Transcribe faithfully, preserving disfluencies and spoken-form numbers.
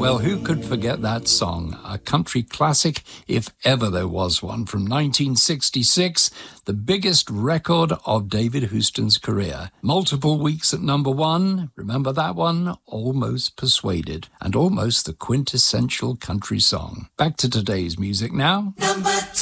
Well, who could forget that song? A country classic, if ever there was one, from nineteen sixty-six, the biggest record of David Houston's career. Multiple weeks at number one. Remember that one? Almost Persuaded, and almost the quintessential country song. Back to today's music now. Number two.